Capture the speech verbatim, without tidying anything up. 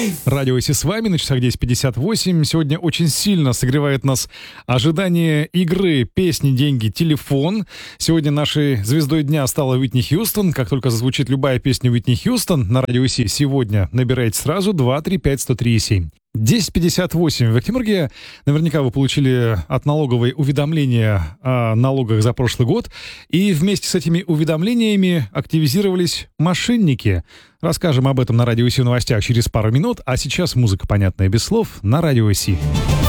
Радио Си с вами на часах десять пятьдесят восемь. Сегодня очень сильно согревает нас ожидание игры «Песни, деньги, телефон». Сегодня нашей звездой дня стала Уитни Хьюстон. Как только зазвучит любая песня Уитни Хьюстон на Радио Си сегодня, набирайте сразу два три пять сто три семь. десять пятьдесят восемь. В Актимурге наверняка вы получили от налоговой уведомления о налогах за прошлый год. И вместе с этими уведомлениями активизировались мошенники. Расскажем об этом на Радио Си в новостях через пару минут. А сейчас музыка, понятная без слов, на Радио Си.